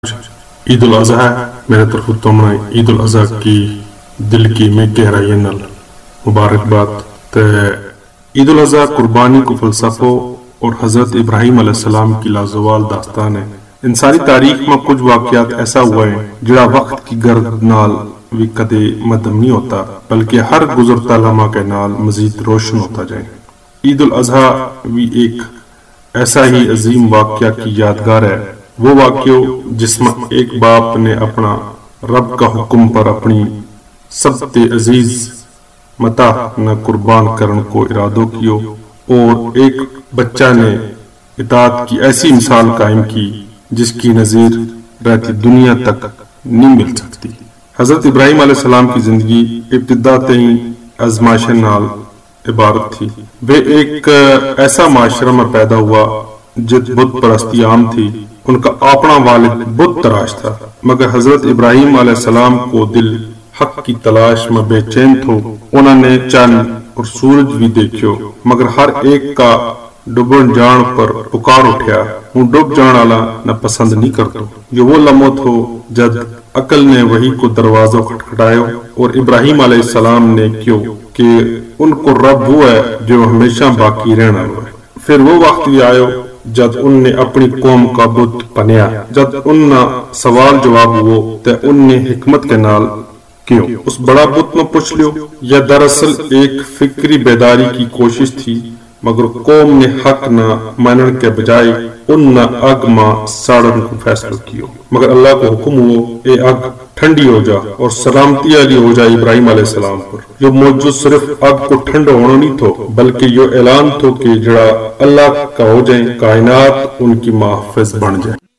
عید الاضحیٰ میرے طرف تمہیں عید الاضحیٰ کی دل کی میں گہرائی نال مبارکباد عید الاضحیٰ قربانی کو فلسفہ اور حضرت ابراہیم علیہ السلام کی لازوال داستان ہے۔ انسانی تاریخ میں کچھ واقعات ایسا ہوا ہے جڑا وقت کی گرد نال بھی کدے مدم نہیں ہوتا بلکہ ہر گزرتا لمحہ کے نال مزید روشن ہوتا جائے۔ عید الاضحیٰ بھی ایک ایسا ہی عظیم واقعہ کی یادگار ہے، وہ واقعہ جس میں ایک باپ نے اپنا رب کا حکم پر اپنی سب سے عزیز متاع نہ قربان کرن کو ارادو کیو اور ایک بچہ نے اطاعت کی ایسی مثال قائم کی جس کی نظیر رہتی دنیا تک نہیں مل سکتی۔ حضرت ابراہیم علیہ السلام کی زندگی ابتدا تئیں آزمائشیں نال عبارت تھی۔ وہ ایک ایسا معاشرہ میں پیدا ہوا جت بت پرستی عام تھی، ان کا اپنا والد بت تراش تھا، مگر حضرت ابراہیم علیہ السلام کو دل حق کی تلاش میں بے چین تھو۔ انہوں نے چند اور سورج بھی دیکھو مگر ہر ایک کا ڈبن جان پر پکار اٹھیا، ہوں ڈب جان والا نہ پسند نہیں کرتو۔ یہ وہ لمحہ تھو جد عقل نے وہی کو دروازہ کھٹکھٹایا اور ابراہیم علیہ السلام نے کیوں کہ ان کو رب وہ ہے جو ہمیشہ باقی رہنا ہے۔ پھر وہ وقت بھی آئے جد ان نے اپنی قوم کا بت بنیا، جد ان نہ سوال جواب ہو تے ان نے حکمت کے نال کیوں اس بڑا بت میں پوچھ لیو۔ یہ دراصل ایک فکری بیداری کی کوشش تھی، مگر قوم نے حق نہ مانن کے بجائے ان نہ اگ ماں ساڑن کو فیصلہ کیو، مگر اللہ کو حکم ہو اے اگ ٹھنڈی ہو جا اور سلامتی علی ہو جائے ابراہیم علیہ السلام پر۔ جو موجود صرف اگ کو ٹھنڈا ہونا نہیں تھو بلکہ یہ اعلان تھو کہ جڑا اللہ کا ہو جائیں کائنات ان کی محافظ بن جائے۔